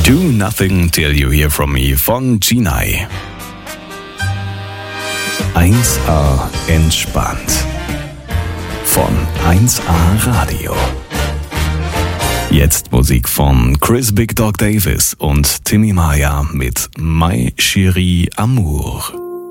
Do Nothing Till You Hear From Me von Ginai. 1A entspannt. Von 1A Radio. Jetzt Musik von Chris Big Dog Davis und Timmy Maya mit My Chérie Amour.